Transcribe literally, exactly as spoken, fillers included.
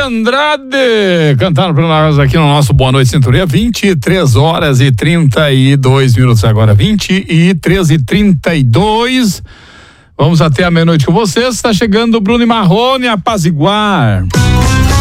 Andrade, cantando para nós aqui no nosso Boa Noite Cinturinha, vinte e três horas e trinta e dois minutos agora, vinte e três e trinta e dois. Vamos até a meia-noite com vocês. Está chegando o Bruno e Marrone, Apaziguar.